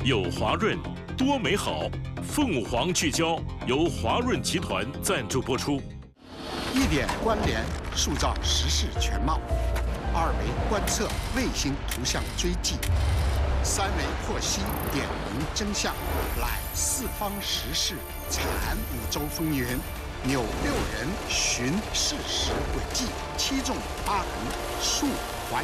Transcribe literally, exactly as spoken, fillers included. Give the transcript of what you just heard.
有华润，多美好。凤凰聚焦由华润集团赞助播出。 一点关联，塑造时事全貌；二维观测，卫星图像追迹；三维获悉，点明真相。览四方时事，产五洲风云。纽六人寻事实轨迹，七纵八横述。